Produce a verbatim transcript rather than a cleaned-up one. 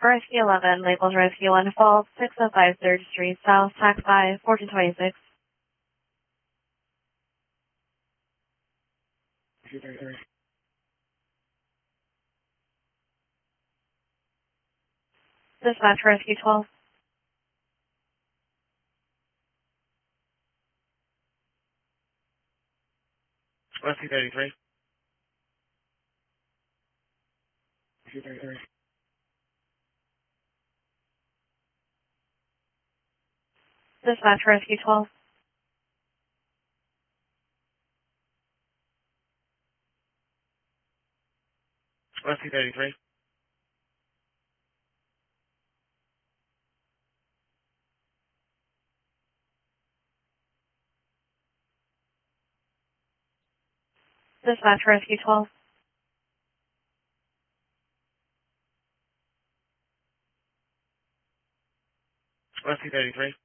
Rescue eleven, labeled Rescue one, Falls, six oh five third Street South, Tac five, fourteen twenty-six. Dispatch Rescue twelve. Rescue thirty-three. Dispatch Rescue twelve. Rescue thirty-three. Dispatch Rescue twelve. Rescue thirty-three.